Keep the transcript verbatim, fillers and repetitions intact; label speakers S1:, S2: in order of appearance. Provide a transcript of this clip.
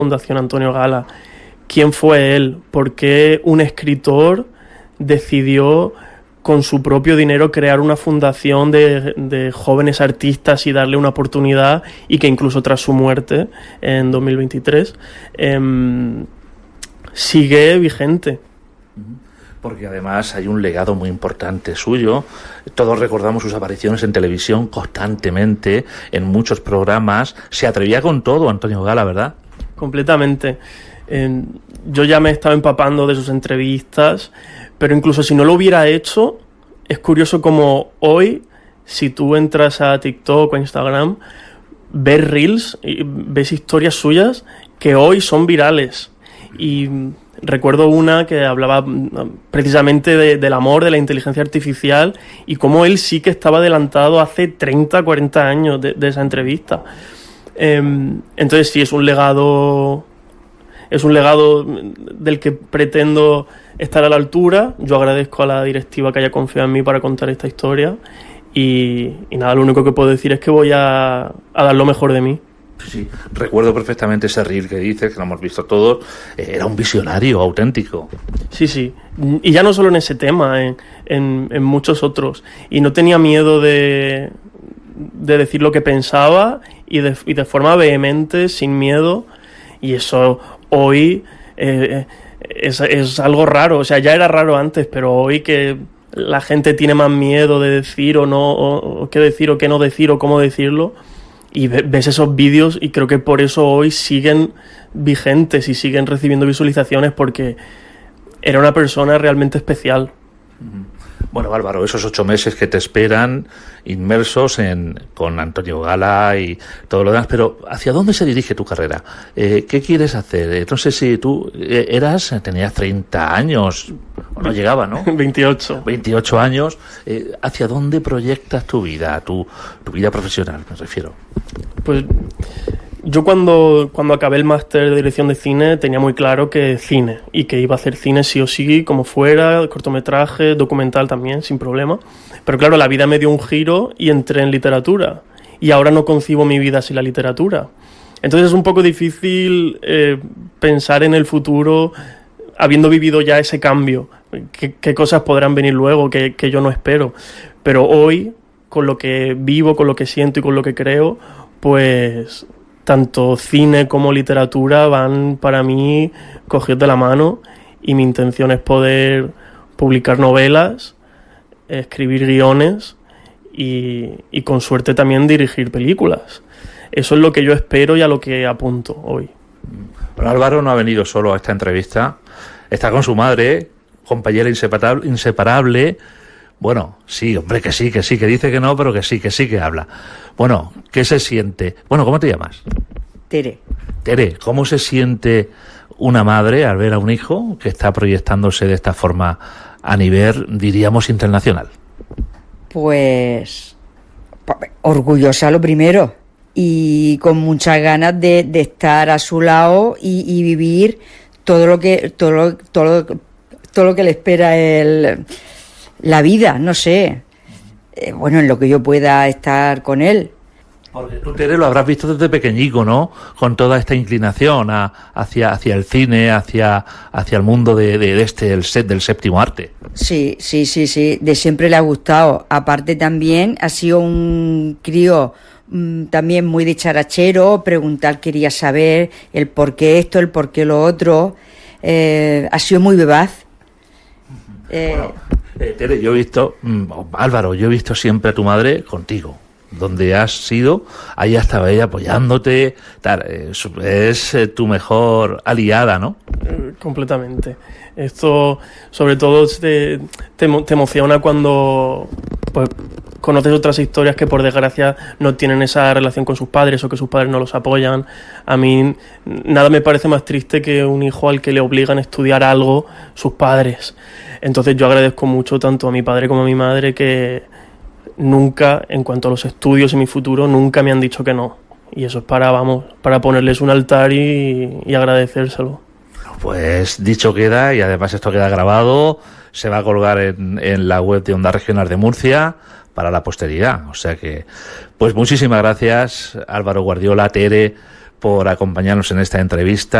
S1: Fundación Antonio Gala. ¿Quién fue él? ¿Por qué un escritor decidió con su propio dinero crear una fundación de, de jóvenes artistas y darle una oportunidad, y que incluso tras su muerte en dos mil veintitrés eh, sigue vigente?
S2: Porque además hay un legado muy importante suyo. Todos recordamos sus apariciones en televisión constantemente, en muchos programas. Se atrevía con todo Antonio Gala, ¿verdad?
S1: Completamente. Eh, yo ya me he estado empapando de sus entrevistas, pero incluso si no lo hubiera hecho, es curioso como hoy, si tú entras a TikTok o a Instagram, ves reels, y ves historias suyas que hoy son virales. Y recuerdo una que hablaba precisamente de, del amor, de la inteligencia artificial, y cómo él sí que estaba adelantado hace treinta, cuarenta años de, de esa entrevista. Eh, entonces sí, es un legado... Es un legado del que pretendo estar a la altura. Yo agradezco a la directiva que haya confiado en mí para contar esta historia. Y, y nada, lo único que puedo decir es que voy a, a dar lo mejor de mí.
S2: Sí, recuerdo perfectamente ese reel que dices, que lo hemos visto todos. Era un visionario auténtico.
S1: Sí, sí. Y ya no solo en ese tema, en, en, en muchos otros. Y no tenía miedo de, de decir lo que pensaba, y de, y de forma vehemente, sin miedo. Y eso... Hoy eh, es, es algo raro, o sea, ya era raro antes, pero hoy que la gente tiene más miedo de decir o no, o, o qué decir o qué no decir o cómo decirlo, y ves esos vídeos, y creo que por eso hoy siguen vigentes y siguen recibiendo visualizaciones, porque era una persona realmente especial.
S2: Bueno, Álvaro, esos ocho meses que te esperan inmersos en con Antonio Gala y todo lo demás, pero ¿hacia dónde se dirige tu carrera? Eh, ¿Qué quieres hacer? No sé si tú eras, tenías treinta años, o no llegaba, ¿no?
S1: veintiocho.
S2: veintiocho años. Eh, ¿Hacia dónde proyectas tu vida, tu, tu vida profesional, me refiero?
S1: Pues yo cuando, cuando acabé el máster de dirección de cine tenía muy claro que cine, y que iba a hacer cine sí o sí, como fuera, cortometraje, documental también, sin problema. Pero claro, la vida me dio un giro y entré en literatura, y ahora no concibo mi vida sin la literatura. Entonces es un poco difícil eh, pensar en el futuro habiendo vivido ya ese cambio. ¿Qué, qué cosas podrán venir luego que, que yo no espero? Pero hoy, con lo que vivo, con lo que siento y con lo que creo, pues... tanto cine como literatura van para mí cogidos de la mano, y mi intención es poder publicar novelas, escribir guiones y, y con suerte también dirigir películas. Eso es lo que yo espero y a lo que apunto hoy.
S2: Bueno, Álvaro no ha venido solo a esta entrevista, está con su madre, compañera inseparable, inseparable. Bueno, sí, hombre, que sí, que sí, que dice que no, pero que sí, que sí que habla. Bueno, ¿qué se siente? Bueno, ¿cómo te llamas?
S3: Tere.
S2: Tere, ¿cómo se siente una madre al ver a un hijo que está proyectándose de esta forma a nivel, diríamos, internacional?
S3: Pues orgullosa lo primero, y con muchas ganas de, de estar a su lado y, y vivir todo lo que todo lo, todo, todo lo que le espera el... la vida, no sé, eh, bueno, en lo que yo pueda estar con él.
S2: Porque tú, Tere, lo habrás visto desde pequeñico, ¿no? Con toda esta inclinación a, hacia, hacia el cine, hacia, hacia el mundo de, de, de este, el set del séptimo arte.
S3: Sí, sí, sí, sí, de siempre le ha gustado. Aparte también ha sido un crío mmm, también muy dicharachero, preguntar, quería saber el por qué esto, el por qué lo otro. Eh, ha sido muy vivaz. Eh,
S2: bueno. Eh, Tere, yo he visto, mmm, Álvaro, yo he visto siempre a tu madre contigo, donde has sido, ahí estaba ella apoyándote, tal, es, es eh, tu mejor aliada, ¿no?
S1: Eh, completamente. Esto, sobre todo, te, te, te emociona cuando pues, conoces otras historias que, por desgracia, no tienen esa relación con sus padres, o que sus padres no los apoyan. A mí, nada me parece más triste que un hijo al que le obligan a estudiar algo sus padres. Entonces yo agradezco mucho tanto a mi padre como a mi madre, que nunca, en cuanto a los estudios y mi futuro, nunca me han dicho que no. Y eso es para, vamos, para ponerles un altar y, y agradecérselo.
S2: Pues dicho queda, y además esto queda grabado, se va a colgar en, en la web de Onda Regional de Murcia para la posteridad. O sea que, pues muchísimas gracias, Álvaro Guardiola, Tere, por acompañarnos en esta entrevista.